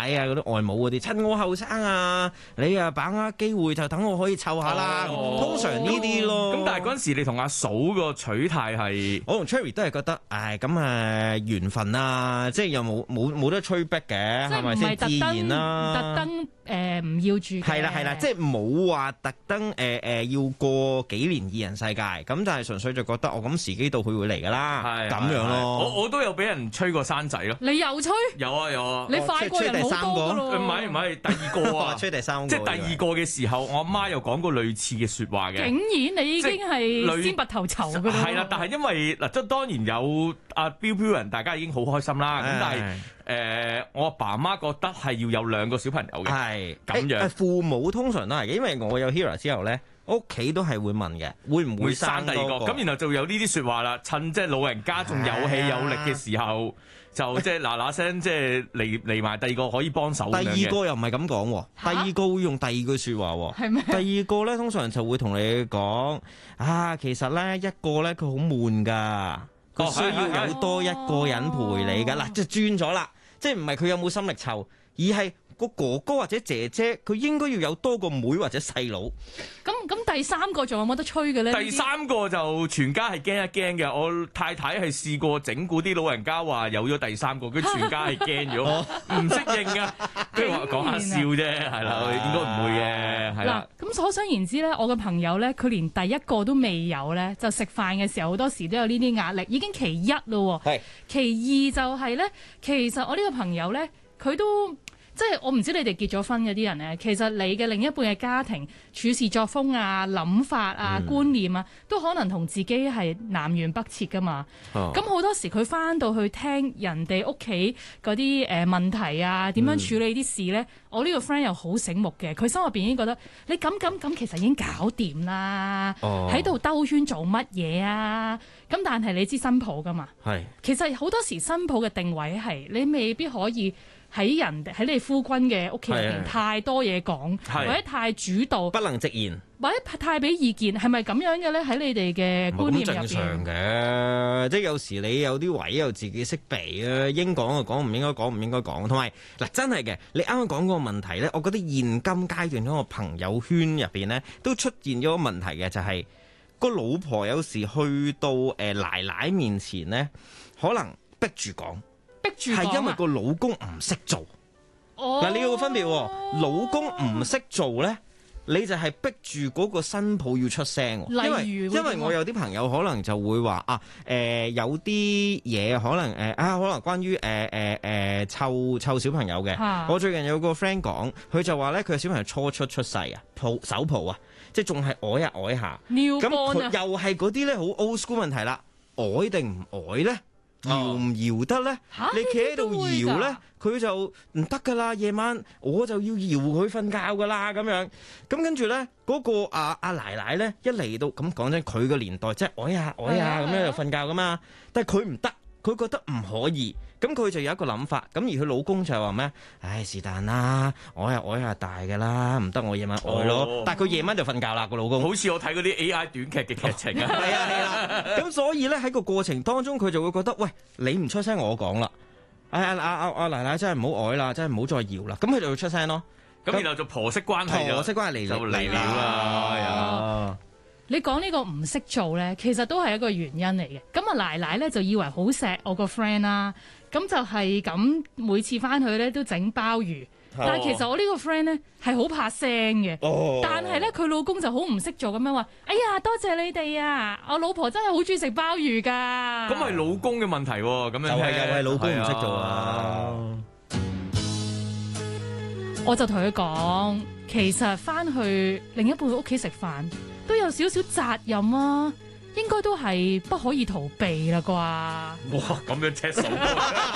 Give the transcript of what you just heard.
啊嗰啲外母嗰啲，趁我後生啊，你啊把握機會就等我可以湊下啦。通常呢啲咯。 咁但係嗰陣時你同阿嫂個取態係， 我同 Cherry 都係覺得，咁緣分啊，即係又冇得催逼嘅，係咪先？自然啦， 特登唔要住嘅。 係啦，即係冇話特登要過幾年二人世界，咁但係純粹就覺得我咁時機到佢會嚟㗎啦，咁樣咯。 我都有俾人催過生仔咯。 你又催？ 有啊！ 你快過人好多㗎咯。 唔係第二個啊， 催第三個。 即係第二個嘅時候，我阿媽又講過類似嘅説話嘅。 竟然你已經係先拔頭籌㗎啦。 係啦，但係因為嗱，即係當然有阿標人，大家已經好開心啦。咁但係我阿爸媽覺得係要有2個小朋友嘅，係咁樣。 父母通常都係嘅，因為我有 Hira 之後咧，屋企都係會問嘅，會唔會生第二個？ 咁然後就有呢啲説話啦，趁即係老人家仲有氣有力嘅時候，就即係嗱聲即係嚟埋第二個可以幫手。第二個又唔係咁講喎，第二個會用第二句説話喎。 係咩？ 第二個咧通常就會同你講其實咧一個咧佢好悶㗎，佢需要有多一個人陪你㗎。嗱，即係轉咗啦，即係唔係佢有冇心力湊，而係個哥哥或者姐姐佢應該要有多個妹或者細佬。 咁第三個仲有冇得吹嘅咧？ 第三個就全家係驚一驚嘅。我太太係試過整蠱啲老人家話有咗第三個，佢全家係驚咗，唔適應啊。跟住話講下笑啫，係啦，應該唔會嘅，係啦。 嗱，咁可想而知咧，我嘅朋友咧，佢連第一個都未有咧，就食飯嘅時候好多時都有呢啲壓力，已經其一咯。係。其二就係咧，其實我呢個朋友咧，佢都。即係我唔知你哋結咗婚嗰啲人咧，其實你嘅另一半嘅家庭處事作風啊、諗法啊、觀念啊，都可能同自己係南轅北轍噶嘛。咁好多時佢翻到去聽人哋屋企嗰啲問題啊，點樣處理啲事咧？我呢個 friend 又好醒目嘅，佢心入邊已經覺得你咁其實已經搞掂啦，喺度兜圈做乜嘢啊？咁但係你知新抱噶嘛？係。其實好多時新抱嘅定位係你未必可以。喺你夫君嘅屋企入邊太多嘢講，或者太主導， 不能直言， 或者太俾意見，係咪咁樣嘅咧？喺你哋嘅觀念入邊， 正常嘅，即係有時你有啲位又自己識避啊，應講就講，唔應該講唔應該講。同埋嗱，真係嘅，你啱啱講嗰個問題咧，我覺得現今階段喺個朋友圈入邊咧，都出現咗個問題嘅，就係個老婆有時去到奶奶面前咧，可能逼住講。係因為個老公唔識做，嗱你要個分別，老公唔識做咧，你就係逼住嗰個新抱要出聲。因為我有啲朋友可能就會話有啲嘢可能可能關於湊小朋友嘅。我最近有個 friend 講，佢就話咧佢嘅小朋友初出世啊，手抱啊，即係仲係呆下，咁佢又係嗰啲咧好 old school 問題啦，呆定唔呆咧？搖唔搖得咧？你企喺度搖咧，佢就唔得噶啦。夜晚我就要搖佢瞓覺噶啦，咁樣。咁跟住咧，嗰個阿奶奶咧一嚟到，咁講真，佢個年代即係呆下咁樣就瞓覺噶嘛。但係佢唔得，佢覺得唔可以。咁佢就有一個諗法。咁而佢老公就係話咩？唉，是但啦，呆下大噶啦，唔得我夜晚呆咯。但係佢夜晚就瞓覺啦，個老公。 好似我睇嗰啲 AI 短劇嘅劇情啊。 係啊。咁所以咧喺個過程當中，佢就會覺得，喂，你唔出聲，我講啦。阿奶奶真係唔好呆啦，真係唔好再搖啦。咁佢就會出聲咯。 咁然後就婆媳關係嚟啦。 你講呢個唔識做咧，其實都係一個原因嚟嘅。咁奶奶咧就以為好錫我個 friend 啦，咁就係咁每次翻去咧都整鮑魚。但係其實我呢個 friend 咧係好怕聲嘅，但係咧佢老公就好唔識做咁樣話，哎呀多謝你哋啊，我老婆真係好中意食鮑魚噶。 咁係老公嘅問題喎，咁樣又係老公唔識做啊。 我就同佢講，其實翻去另一半屋企食飯都有少少責任啊，應該都係不可以逃避啦啩。 哇，咁樣赤手